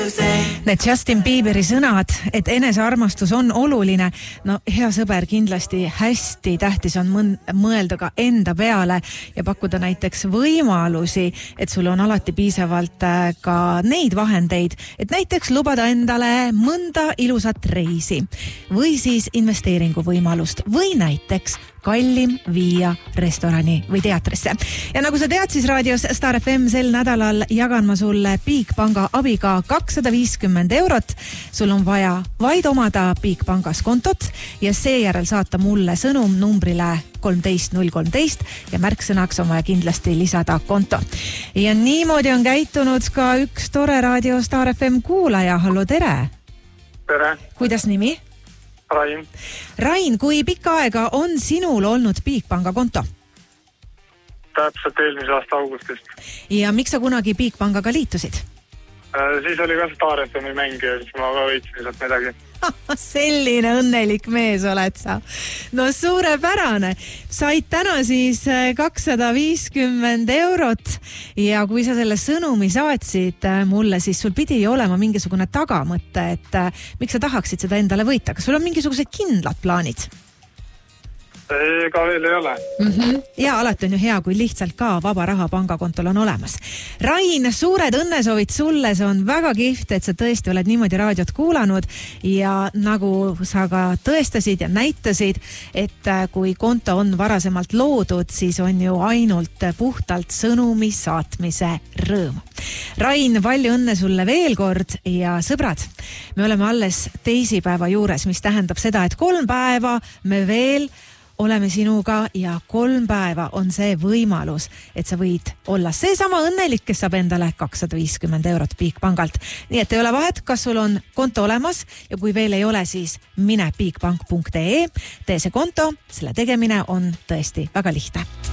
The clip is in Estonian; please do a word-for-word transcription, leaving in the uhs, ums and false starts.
Need Justin Bieberi sõnad, et enesearmastus on oluline, no hea sõber, kindlasti hästi tähtis on mõelda ka enda peale ja pakkuda näiteks võimalusi, et sul on alati piisavalt ka neid vahendeid, et näiteks lubada endale mõnda ilusat reisi või siis investeeringu võimalust või näiteks kallim viia restorani või teatrisse. Ja nagu sa tead, siis raadios Star F M sel nädalal jagan ma sulle Bigpanga abiga kakssada viiskümmend eurot. Sul on vaja vaid omada Bigpangas kontot ja seejärel saata mulle sõnum numbrile kolmteist null kolmteist ja märksõnaks on vaja kindlasti lisada konto. Ja niimoodi on käitunud ka üks tore raadio Star F M kuulaja. Hallo, tere! Tere! Kuidas nimi? Rain. Rain, kui pikka aega on sinul olnud Bigpanga konto? Täpselt eelmise aasta augustist. Ja miks sa kunagi Bigpangaga liitusid? Äh, siis oli ka Star F M-i mäng ja siis ma ka võitsin sealt midagi. Selline õnnelik mees oled sa. No suurepärane. Said täna siis kakssada viiskümmend eurot ja kui sa selle sõnumi saatsid mulle, siis sul pidi olema mingisugune tagamõte, et miks sa tahaksid seda endale võita. Kas sul on mingisugused kindlad plaanid? Ega veel ei ole. Mm-hmm. Ja alati on ju hea, kui lihtsalt ka vaba raha pangakontol on olemas. Rain, suured õnnesoovid sulle, see on väga kihvt, et sa tõesti oled niimoodi raadiot kuulanud ja nagu sa ka tõestasid ja näitasid, et kui konto on varasemalt loodud, siis on ju ainult puhtalt sõnumi saatmise rõõm. Rain, palju õnne sulle veel kord ja sõbrad, me oleme alles teisipäeva juures, mis tähendab seda, et kolm päeva me veel oleme sinuga ja kolm päeva on see võimalus, et sa võid olla seesama õnnelik, kes saab endale kakssada viiskümmend eurot Bigpangalt. Nii et ei ole vahet, kas sul on konto olemas ja kui veel ei ole, siis mine bigpank punkt ee, tee see konto, selle tegemine on tõesti väga lihtne.